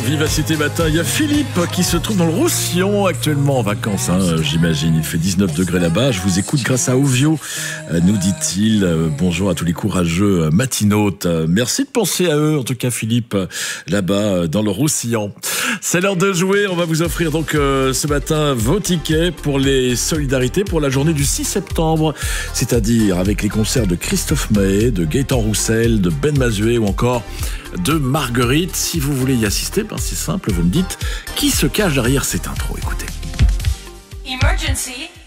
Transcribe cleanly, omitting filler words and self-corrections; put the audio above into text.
Vivacité Matin, il y a Philippe qui se trouve dans le Roussillon actuellement en vacances, j'imagine. Il fait 19 degrés là-bas. Je vous écoute grâce à Ovio, nous dit-il. Bonjour à tous les courageux matinautes. Merci de penser à eux, en tout cas Philippe, là-bas dans le Roussillon. C'est l'heure de jouer. On va vous offrir donc ce matin vos tickets pour les solidarités pour la journée du 6 septembre, c'est-à-dire avec les concerts de Christophe Maé, de Gaëtan Roussel, de Ben Mazué ou encore de Marguerite. Si vous voulez y assister, c'est simple, vous me dites qui se cache derrière cette intro. Écoutez. Emergency.